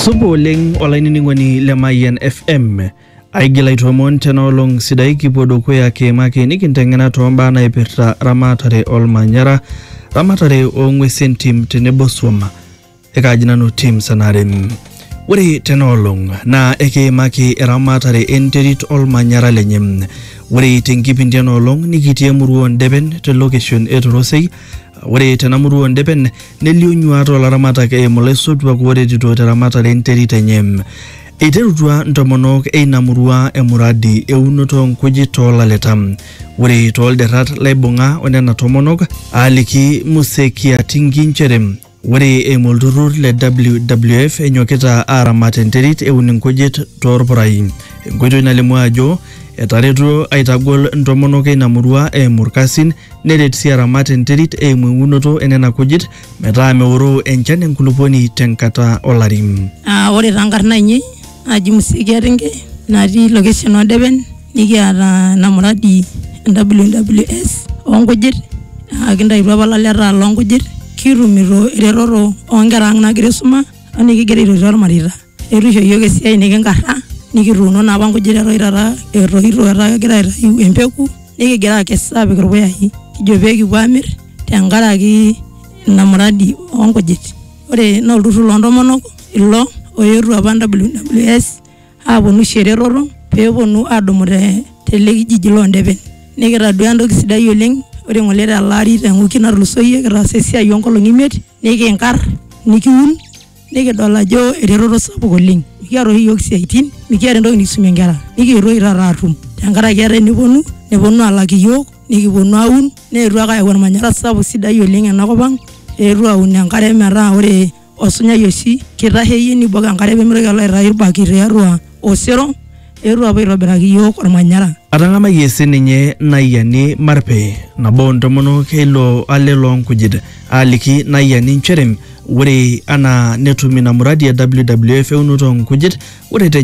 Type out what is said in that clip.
Supo oleng olainining'oni le Mayian FM. Aigila itomon tenolong sidai kipodo kuya keemaki nikinteng'ena tombaa naipirta ramatare olmanyara, ramatare ong'uesin tim tenebo swama. Ekaji nanu Tim Sanaren. Ore tenolong na ekeemaki eramatare enterit olmanyara lenye. Ore tenkipindi enolong nikitii emurua Ndeben te location etorosei. Ore tenamurua Ndeben nelio nyuat olaramatak emolaisotuak oretito teramatare enterit enye. Eiterutua ntomonok eina murua emuradi eunoto nkujit toolaleta. Ore toolderrat laibung'a onena tomonok aliki Musekia Tinginchere. Ore emolturur le WWF enyokita aramat enterit eun nkujit toorpurai. Enkoitoi nalimu ajo etaretuo aitagol ntomonok eina murua emurkasin neret sii aramat enterit eimu eunoto enena kujit metaa meoroo enchan enkulupuoni tenkata olari. Ore tenkarna inyi aji Musekia Tinge natii location Ndeben nikiata na muradi WWS onkujit kintaituo apa laleta loonkujit kirumito eretoto oonkera ang nagira aisuma nikigira aitotio ormareita. Eitu isho yiok esiai nikinkarra nikituuno naapa nkujit etoito etaa kegira aitayu empeku nikigira akes apik irpuyai kijo pee kipuo aamir tenkaraki ina muradi oonkujit. Ore naa olturrur loontomonok ilo oetuo apa WWS aaponu aisho eretoto peeponu aadumu tele kijiji loo Ndeben. Nikitadua entoki sidai oleng. Ore ng'ole telaari tewiki natulusoyie kitaasa esiai onkolong'i 5 nikinkarr nikiun nikidol ajo eretoto sapuk oleng. Mikiata oshi yiok siaitin, mikiata entoki nikisumie nkera. Nikietuoki taata atum tenkaraki etaa neponu alaki yiok nikiponu aun neetuo ake ayau ormanyara sapuk sidai oleng enakop ang. Eetuo aun enkare metaa ore osunyai oshi kitasheyie nibok enkare peemitoki alo aitayu irbaki tiatua osero. Eetuo apa aitobiraki yiok ormanyara. Atang'amayie sininye Nayiani Marpe nabo ntomonok ilo ale loonkujit aliki Nayiani nchere ore ana netum ina muradi ya WWF eunoto nkujit ore